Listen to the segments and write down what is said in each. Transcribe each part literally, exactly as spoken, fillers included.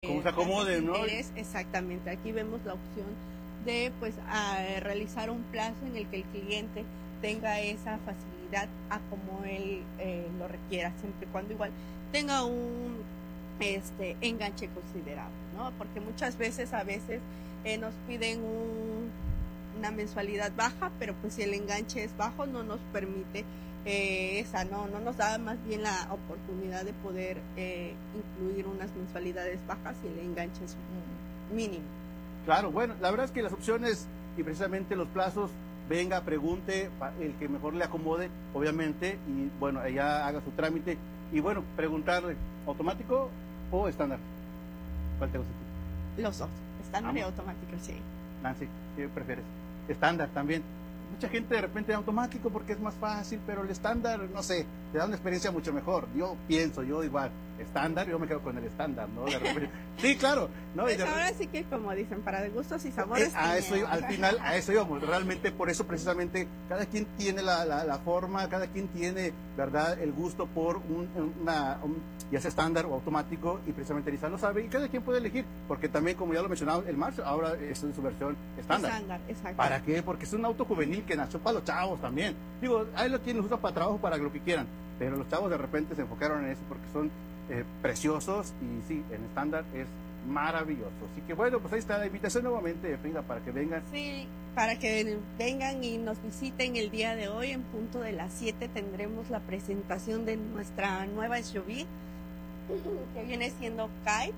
Como se acomode, ¿no? Exactamente, aquí vemos la opción de pues a realizar un plazo en el que el cliente tenga esa facilidad a como él eh, lo requiera, siempre y cuando igual tenga un este enganche considerable, ¿no? Porque muchas veces a veces eh, nos piden un, una mensualidad baja, pero pues si el enganche es bajo no nos permite eh, esa, no, no nos da más bien la oportunidad de poder eh, incluir unas mensualidades bajas y el enganche es mínimo. Claro, bueno, la verdad es que las opciones y precisamente los plazos, venga, pregunte, el que mejor le acomode, obviamente, y bueno, ella haga su trámite, y bueno, preguntarle, ¿automático o estándar? ¿Cuál te gusta? Los dos, estándar y automático, sí. Nancy, ¿qué prefieres? Estándar también. Mucha gente de repente automático porque es más fácil, pero el estándar, no sé, te da una experiencia mucho mejor. Yo pienso, yo igual, estándar, yo me quedo con el estándar, ¿no? De repente, sí, claro. ¿no? Pues de ahora sí que como dicen, para gustos y sabores. A eso, al final, a eso íbamos. Realmente por eso precisamente cada quien tiene la, la, la forma, cada quien tiene, ¿verdad?, el gusto por un, una, un, ya sea estándar o automático, y precisamente Nissan lo sabe, y cada quien puede elegir, porque también, como ya lo mencionaba, el March ahora es en su versión estándar. Estándar, exacto. ¿Para qué? Porque es un auto juvenil que nació para los chavos también. Digo, ahí lo tienen, los usa para trabajo, para lo que quieran, pero los chavos de repente se enfocaron en eso porque son eh, preciosos, y sí, en estándar es maravilloso. Así que bueno, pues ahí está la invitación nuevamente, Frida, para que vengan. Sí, para que vengan y nos visiten el día de hoy. En punto de las siete tendremos la presentación de nuestra nueva S U V, que viene siendo Kite.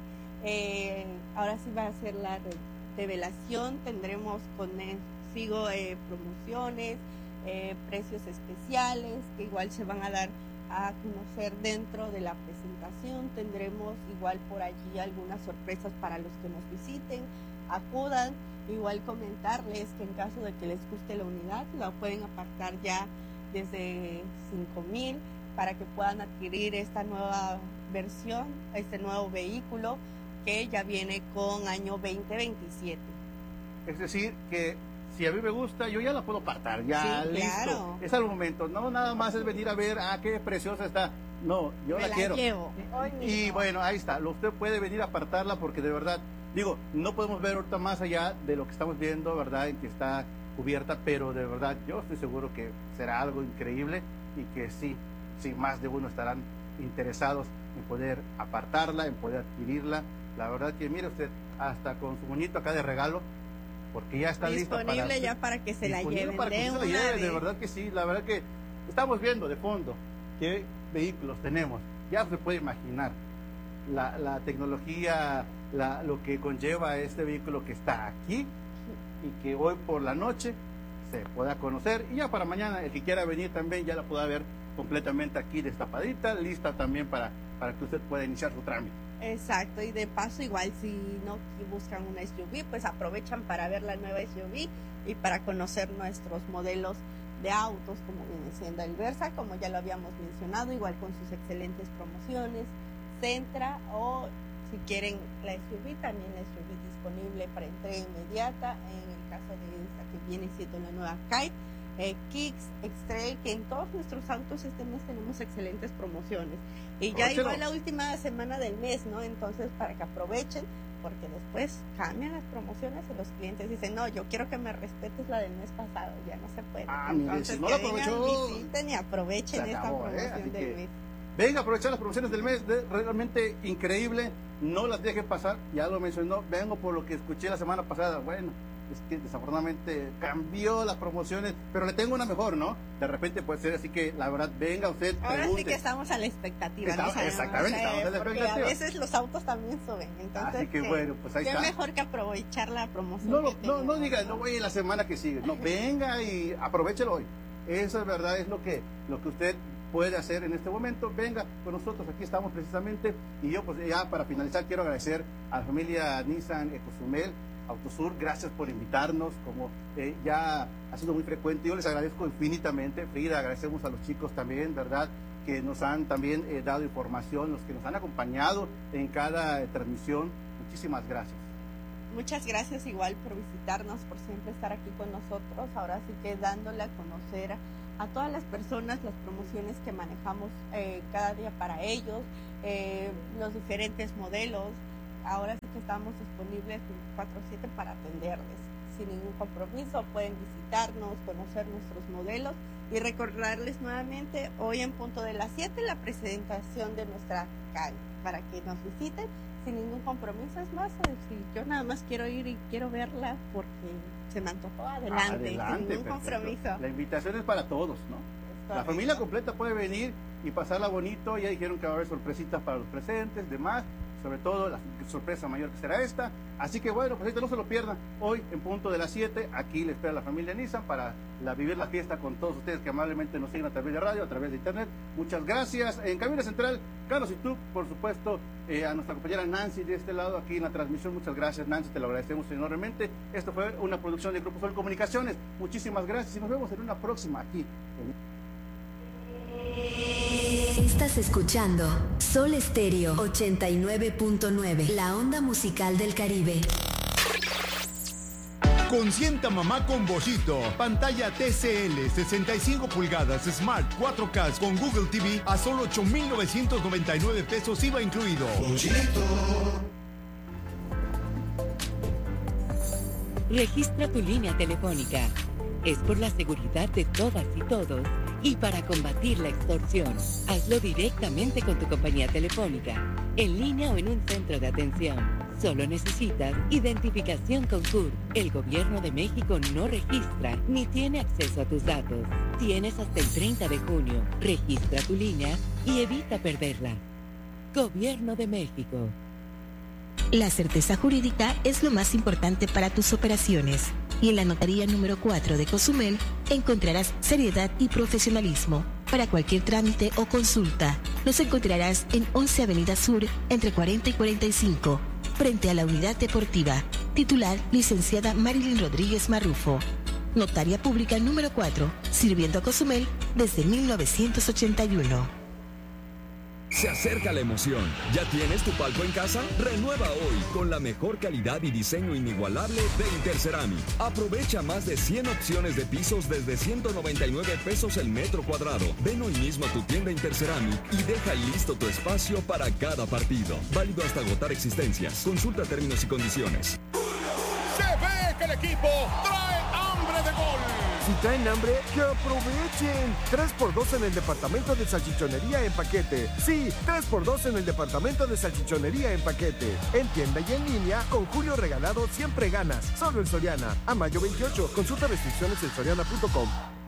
Eh, ahora sí va a ser la revelación. Tendremos consigo eh, promociones, eh, precios especiales que igual se van a dar a conocer dentro de la presentación. Tendremos igual por allí algunas sorpresas para los que nos visiten, acudan. Igual comentarles que en caso de que les guste la unidad, la pueden apartar ya desde cinco mil para que puedan adquirir esta nueva versión, este nuevo vehículo que ya viene con año veinte veintisiete. Es decir, que si a mí me gusta, yo ya la puedo apartar, ya, sí, listo. Claro. Es al momento, no nada más es venir a ver, ah, qué preciosa está. No, yo me la, la quiero. Llevo. Y, y bueno, ahí está, usted puede venir a apartarla porque de verdad, digo, no podemos ver ahorita más allá de lo que estamos viendo, ¿verdad?, en que está cubierta, pero de verdad yo estoy seguro que será algo increíble y que sí, sí, más de uno estarán interesados en poder apartarla, en poder adquirirla. La verdad que mire usted, hasta con su bonito acá de regalo, porque ya está lista para disponible ya para que se la lleven para que de se la una lleven, vez. de verdad que sí, la verdad que estamos viendo de fondo qué vehículos tenemos, ya se puede imaginar la, la tecnología, la, lo que conlleva este vehículo que está aquí y que hoy por la noche se pueda conocer, y ya para mañana el que quiera venir también ya la pueda ver completamente aquí destapadita, lista también para, para que usted pueda iniciar su trámite. Exacto, y de paso igual si no buscan una S U V, pues aprovechan para ver la nueva S U V y para conocer nuestros modelos de autos, como viene siendo el Versa, como ya lo habíamos mencionado, igual con sus excelentes promociones, Sentra, o si quieren la S U V, también la S U V disponible para entrega inmediata, en el caso de esta que viene siendo la nueva Kite, Eh, Kicks, X-Trail, que en todos nuestros autos este mes tenemos excelentes promociones, y ya igual la última semana del mes, ¿no? Entonces para que aprovechen, porque después cambian las promociones y los clientes dicen, no, yo quiero que me respetes la del mes pasado, ya no se puede. Ah, entonces mire, si no que la aprovechó, vengan, visiten y aprovechen acabó, esta promoción ¿eh? del que, mes. Venga a aprovechar las promociones del mes, de, realmente increíble, no las deje pasar, ya lo mencionó, vengo por lo que escuché la semana pasada, bueno, es que desafortunadamente cambió las promociones, pero le tengo una mejor, ¿no? De repente puede ser, así que la verdad, venga usted, ahora pregunte. sí que estamos a la expectativa. Estamos, ¿no? exactamente, o sea, estamos a la expectativa. A veces los autos también suben, entonces así que, que bueno, pues ahí qué está. mejor que aprovechar la promoción. No, no, que no, tenemos, no diga, no voy a la semana que sigue, no, venga y aprovechelo hoy. Eso es verdad, es lo que, lo que usted puede hacer en este momento. Venga con nosotros, aquí estamos precisamente. Y yo, pues ya para finalizar, quiero agradecer a la familia Nissan Ecosumel Autosur, gracias por invitarnos, como eh, ya ha sido muy frecuente. Yo les agradezco infinitamente. Frida, agradecemos a los chicos también, ¿verdad?, que nos han también eh, dado información, los que nos han acompañado en cada eh, transmisión. Muchísimas gracias. Muchas gracias igual por visitarnos, por siempre estar aquí con nosotros. Ahora sí que dándole a conocer a todas las personas las promociones que manejamos eh, cada día para ellos, eh, los diferentes modelos, ahora sí que estamos disponibles veinticuatro siete para atenderles sin ningún compromiso. Pueden visitarnos, conocer nuestros modelos y recordarles nuevamente hoy en punto de las siete la presentación de nuestra calle para que nos visiten sin ningún compromiso. Es más, si yo nada más quiero ir y quiero verla porque se me antojó, adelante, adelante sin ningún perfecto. compromiso. La invitación es para todos, ¿no? Correcto. La familia completa puede venir y pasarla bonito. Ya dijeron que va a haber sorpresitas para los presentes, demás, sobre todo la sorpresa mayor que será esta. Así que bueno, pues no se lo pierdan. Hoy en punto de las siete, aquí le espera la familia Nissan para la, vivir la fiesta con todos ustedes que amablemente nos siguen a través de radio, a través de internet. Muchas gracias. En Cabina Central, Carlos y tú, por supuesto, eh, a nuestra compañera Nancy de este lado aquí en la transmisión. Muchas gracias, Nancy, te lo agradecemos enormemente. Esto fue una producción de Grupo Sol Comunicaciones. Muchísimas gracias y nos vemos en una próxima aquí en... Estás escuchando Sol Estéreo ochenta y nueve punto nueve, la onda musical del Caribe. Consienta mamá con Bollito. Pantalla T C L sesenta y cinco pulgadas Smart cuatro K con Google T V a solo ocho mil novecientos noventa y nueve pesos I V A incluido. Bollito. Registra tu línea telefónica. Es por la seguridad de todas y todos y para combatir la extorsión. Hazlo directamente con tu compañía telefónica, en línea o en un centro de atención. Solo necesitas identificación con C U R. El Gobierno de México no registra ni tiene acceso a tus datos. Tienes hasta el treinta de junio. Registra tu línea y evita perderla. Gobierno de México. La certeza jurídica es lo más importante para tus operaciones. Y en la notaría número cuatro de Cozumel encontrarás seriedad y profesionalismo. Para cualquier trámite o consulta, nos encontrarás en once Avenida Sur, entre cuarenta y cuarenta y cinco, frente a la Unidad Deportiva. Titular, licenciada Marilyn Rodríguez Marrufo. Notaria pública número cuatro, sirviendo a Cozumel desde mil novecientos ochenta y uno. Se acerca la emoción. ¿Ya tienes tu palco en casa? Renueva hoy con la mejor calidad y diseño inigualable de Interceramic. Aprovecha más de cien opciones de pisos desde ciento noventa y nueve pesos el metro cuadrado. Ven hoy mismo a tu tienda Interceramic y deja listo tu espacio para cada partido. Válido hasta agotar existencias. Consulta términos y condiciones. Se ve que el equipo trae hambre de gol. Si traen hambre, que aprovechen. tres por dos en el departamento de salchichonería en paquete. Sí, tres por dos en el departamento de salchichonería en paquete. En tienda y en línea, con Julio Regalado siempre ganas. Solo en Soriana. A mayo veintiocho. Consulta restricciones en soriana punto com.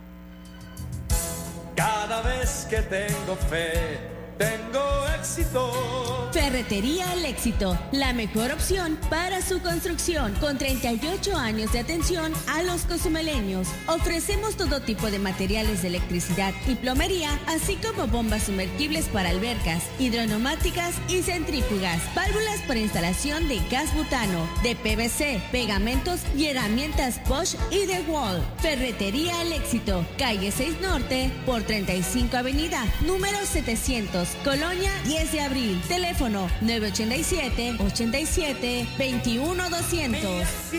Cada vez que tengo fe, tengo éxito. Ferretería El Éxito, la mejor opción para su construcción, con treinta y ocho años de atención a los cozumeleños. Ofrecemos todo tipo de materiales de electricidad y plomería, así como bombas sumergibles para albercas, hidroneumáticas y centrífugas, válvulas para instalación de gas butano, de P V C, pegamentos y herramientas Bosch y DeWalt. Ferretería El Éxito, calle seis Norte, por treinta y cinco Avenida, número setecientos, Colonia diez de abril. Teléfono nueve ocho siete, ochenta y siete, veintiuno doscientos.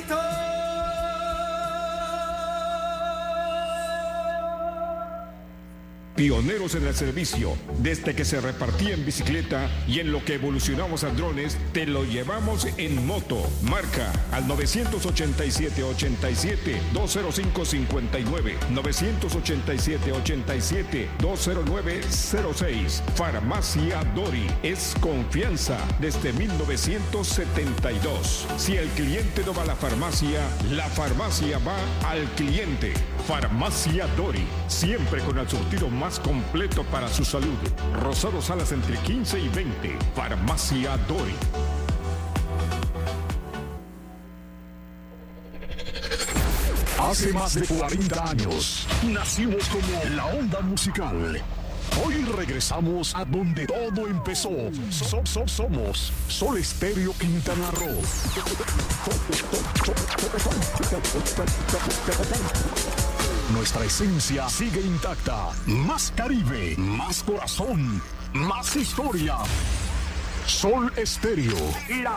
Pioneros en el servicio, desde que se repartía en bicicleta y en lo que evolucionamos a drones, te lo llevamos en moto. Marca al nueve ocho siete, ochenta y siete, dos cero cinco, cincuenta y nueve, nueve ocho siete, ochenta y siete, dos cero nueve cero seis. Farmacia Dori es confianza desde mil novecientos setenta y dos. Si el cliente no va a la farmacia, la farmacia va al cliente. Farmacia Dori, siempre con el surtido más más completo para su salud. Rosado Salas entre quince y veinte. Farmacia Dori. Hace más de cuarenta años nacimos como la onda musical. Hoy regresamos a donde todo empezó. So, so, somos Sol Estéreo Quintana Roo. Nuestra esencia sigue intacta. Más Caribe, más corazón, más historia. Sol Estéreo.